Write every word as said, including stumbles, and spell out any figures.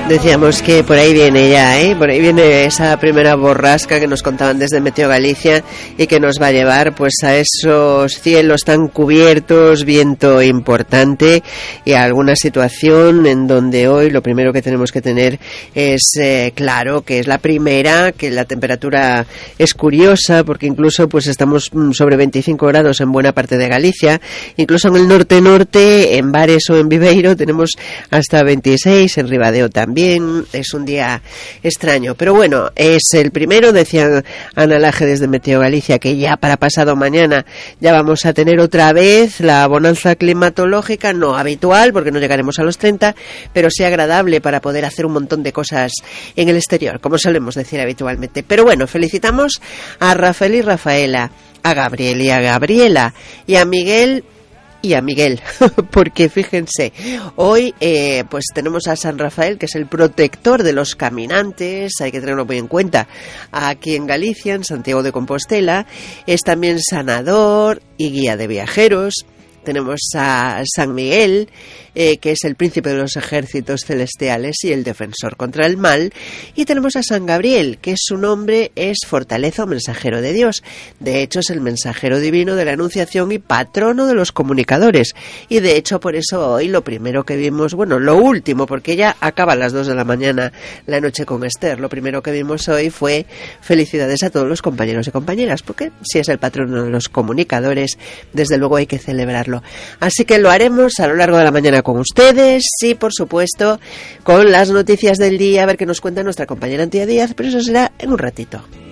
Decíamos que por ahí viene ya, ¿eh? Por ahí viene esa primera borrasca que nos contaban desde Meteo Galicia y que nos va a llevar pues a esos cielos tan cubiertos, viento importante y a alguna situación en donde hoy lo primero que tenemos que tener es eh, claro que es la primera, que la temperatura es curiosa porque incluso pues estamos sobre veinticinco grados en buena parte de Galicia, incluso en el norte-norte, en Bares o en Viveiro tenemos hasta veintiséis, en Ribadeo también. Es un día extraño, pero bueno, es el primero. Decía Ana Laje desde Meteo Galicia que ya para pasado mañana ya vamos a tener otra vez la bonanza climatológica, no habitual porque no llegaremos a los treinta, pero sí agradable para poder hacer un montón de cosas en el exterior, como solemos decir habitualmente. Pero bueno, felicitamos a Rafael y Rafaela, a Gabriel y a Gabriela, y a Miguel y a Miguel, porque fíjense, hoy eh, pues tenemos a San Rafael, que es el protector de los caminantes, hay que tenerlo muy en cuenta, aquí en Galicia, en Santiago de Compostela, es también sanador y guía de viajeros. Tenemos a San Miguel, eh, que es el príncipe de los ejércitos celestiales y el defensor contra el mal. Y tenemos a San Gabriel, que su nombre es fortaleza o mensajero de Dios. De hecho, es el mensajero divino de la Anunciación y patrono de los comunicadores. Y de hecho, por eso hoy lo primero que vimos, bueno, lo último, porque ya acaba a las dos de la mañana la noche con Esther, lo primero que vimos hoy fue felicidades a todos los compañeros y compañeras, porque si es el patrono de los comunicadores, desde luego hay que celebrarlo. Así que lo haremos a lo largo de la mañana con ustedes y, por supuesto, con las noticias del día, a ver qué nos cuenta nuestra compañera Antía Díaz, pero eso será en un ratito.